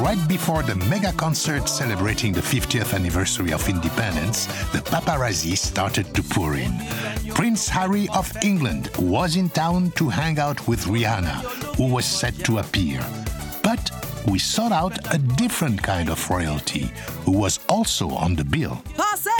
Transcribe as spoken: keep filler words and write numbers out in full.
Right before the mega concert celebrating the fiftieth anniversary of independence, the paparazzi started to pour in. Prince Harry of England was in town to hang out with Rihanna, who was set to appear. But we sought out a different kind of royalty, who was also on the bill.